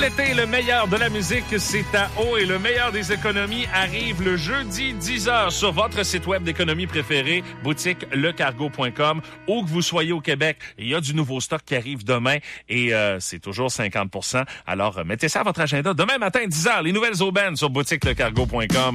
l'été, le meilleur de la musique, c'est à eau et le meilleur des économies arrive le jeudi 10h sur votre site web d'économie préféré, boutique lecargo.com. Où que vous soyez au Québec, il y a du nouveau stock qui arrive demain et c'est toujours 50%. Alors, mettez ça à votre agenda. Demain matin, 10h, les nouvelles aubaines sur boutique lecargo.com.